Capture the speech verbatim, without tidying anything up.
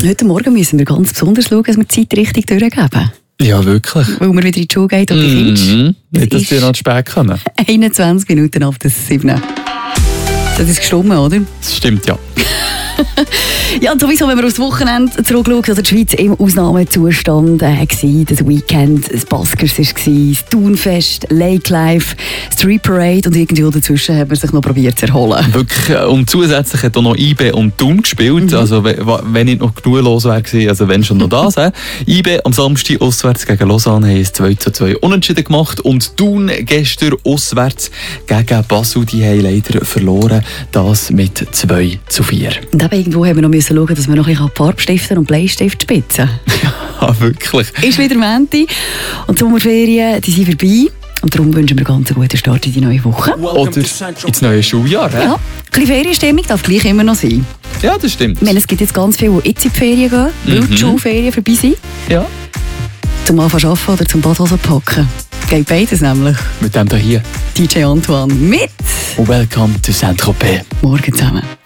Heute Morgen müssen wir ganz besonders schauen, dass wir die Zeit richtig durchgeben. Ja, wirklich. Weil wir wieder in die Schule gehen und die Kinder. Mhm. Nicht, dass wir noch spät kommen. einundzwanzig Minuten ab der sieben. Das ist gestummen, oder? Das stimmt, ja. Ja, und sowieso, wenn wir aufs Wochenende zurückschauen, also die Schweiz im Ausnahmezustand äh, war, das Weekend, das Baskers war, das Thunfest, Lake Life, Street Parade und irgendwie dazwischen hat man sich noch probiert zu erholen. Wirklich, und zusätzlich hat auch noch I B und Thun gespielt, mhm. also wenn nicht noch genug los wäre, also wenn schon noch das. I B am Samstag auswärts gegen Lausanne haben es zwei zu zwei unentschieden gemacht und Thun gestern auswärts gegen Basel, die haben leider verloren, das mit zwei zu vier. Und eben irgendwo haben wir noch müssen schauen, dass wir noch ein bisschen Farbstiften und Bleistift spitzen. Ja, wirklich. Ist wieder Montag und die Sommerferien, die sind vorbei. Und darum wünschen wir ganz einen guten Start in die neue Woche. Oder ins neue Schuljahr. He? Ja, ein bisschen Ferienstimmung darf gleich immer noch sein. Ja, das stimmt. Ich meine, es gibt jetzt ganz viele, die jetzt in die Ferien gehen, weil mhm. die Schulferien vorbei sind. Ja. Zum Anfang arbeiten oder zum Badhose packen. Geht beides nämlich. Mit dem hier. D J Antoine mit Welcome to Saint-Tropez. Morgen zusammen.